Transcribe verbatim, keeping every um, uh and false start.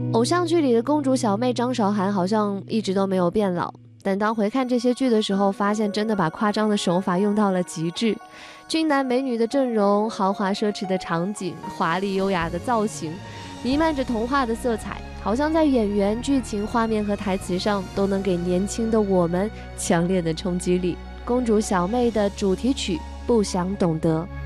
偶像剧里的公主小妹张韶涵好像一直都没有变老，但当回看这些剧的时候，发现真的把夸张的手法用到了极致。俊男美女的阵容，豪华奢侈的场景，华丽优雅的造型，弥漫着童话的色彩，好像在演员、剧情、画面和台词上都能给年轻的我们强烈的冲击力。公主小妹的主题曲《不想懂得》。